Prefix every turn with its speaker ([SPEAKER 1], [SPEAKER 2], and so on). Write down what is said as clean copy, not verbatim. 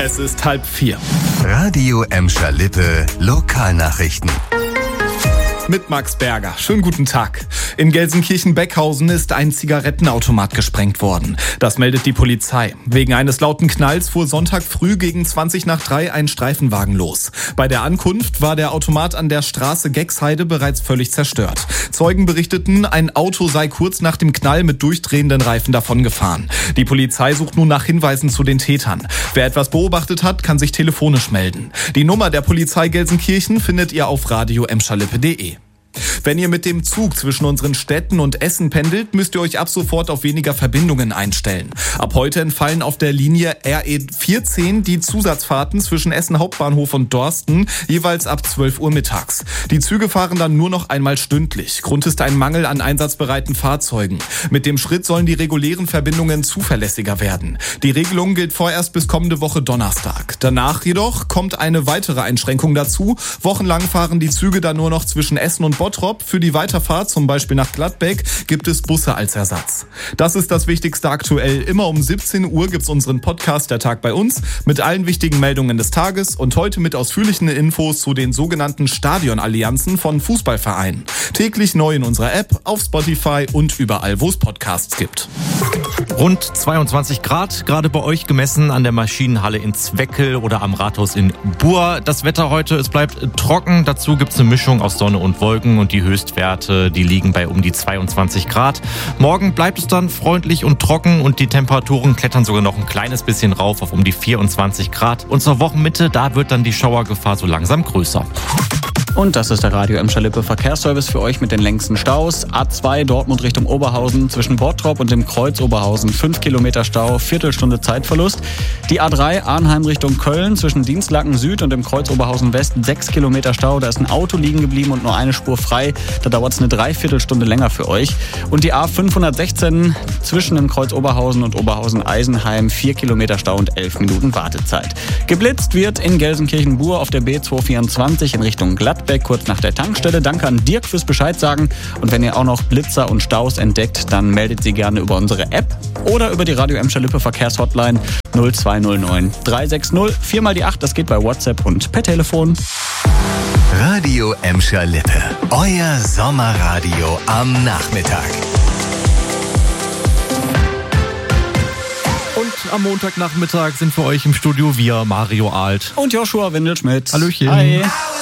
[SPEAKER 1] Es ist 3:30.
[SPEAKER 2] Radio Emscher Lippe, Lokalnachrichten.
[SPEAKER 1] Mit Max Berger. Schönen guten Tag. In Gelsenkirchen-Beckhausen ist ein Zigarettenautomat gesprengt worden. Das meldet die Polizei. Wegen eines lauten Knalls fuhr Sonntag früh gegen 3:20 ein Streifenwagen los. Bei der Ankunft war der Automat an der Straße Gexheide bereits völlig zerstört. Zeugen berichteten, ein Auto sei kurz nach dem Knall mit durchdrehenden Reifen davongefahren. Die Polizei sucht nun nach Hinweisen zu den Tätern. Wer etwas beobachtet hat, kann sich telefonisch melden. Die Nummer der Polizei Gelsenkirchen findet ihr auf radioemscherlippe.de. Wenn ihr mit dem Zug zwischen unseren Städten und Essen pendelt, müsst ihr euch ab sofort auf weniger Verbindungen einstellen. Ab heute entfallen auf der Linie RE14 die Zusatzfahrten zwischen Essen Hauptbahnhof und Dorsten jeweils ab 12 Uhr mittags. Die Züge fahren dann nur noch einmal stündlich. Grund ist ein Mangel an einsatzbereiten Fahrzeugen. Mit dem Schritt sollen die regulären Verbindungen zuverlässiger werden. Die Regelung gilt vorerst bis kommende Woche Donnerstag. Danach jedoch kommt eine weitere Einschränkung dazu. Wochenlang fahren die Züge dann nur noch zwischen Essen und Bottrop. Für die Weiterfahrt, zum Beispiel nach Gladbeck, gibt es Busse als Ersatz. Das ist das Wichtigste aktuell. Immer um 17 Uhr gibt's unseren Podcast Der Tag bei uns mit allen wichtigen Meldungen des Tages und heute mit ausführlichen Infos zu den sogenannten Stadionallianzen von Fußballvereinen. Täglich neu in unserer App, auf Spotify und überall, wo es Podcasts gibt.
[SPEAKER 3] Rund 22 Grad, gerade bei euch gemessen an der Maschinenhalle in Zweckel oder am Rathaus in Buhr. Das Wetter heute, es bleibt trocken. Dazu gibt's eine Mischung aus Sonne und Wolken und die Höchstwerte, die liegen bei um die 22 Grad. Morgen bleibt es dann freundlich und trocken und die Temperaturen klettern sogar noch ein kleines bisschen rauf auf um die 24 Grad. Und zur Wochenmitte, da wird dann die Schauergefahr so langsam größer.
[SPEAKER 4] Und das ist der Radio Emscher Lippe Verkehrsservice für euch mit den längsten Staus. A2 Dortmund Richtung Oberhausen zwischen Bottrop und dem Kreuz Oberhausen 5 Kilometer Stau, Viertelstunde Zeitverlust. Die A3 Arnheim Richtung Köln zwischen Dienstlaken Süd und dem Kreuz Oberhausen West 6 Kilometer Stau. Da ist ein Auto liegen geblieben und nur eine Spur frei. Da dauert es eine Dreiviertelstunde länger für euch. Und die A516 zwischen dem Kreuz Oberhausen und Oberhausen-Eisenheim 4 Kilometer Stau und 11 Minuten Wartezeit. Geblitzt wird in Gelsenkirchen-Buhr auf der B224 in Richtung Gladbeck, kurz nach der Tankstelle. Danke an Dirk fürs Bescheid sagen. Und wenn ihr auch noch Blitzer und Staus entdeckt, dann meldet sie gerne über unsere App oder über die Radio Emscher Lippe Verkehrshotline 0209 360 4 mal die 8. Das geht bei WhatsApp und per Telefon.
[SPEAKER 2] Radio Emscher Lippe, euer Sommerradio am Nachmittag.
[SPEAKER 3] Und am Montagnachmittag sind für euch im Studio wir, Mario Alt
[SPEAKER 4] Und Joshua Windelschmidt.
[SPEAKER 3] Hallöchen.
[SPEAKER 4] Hi.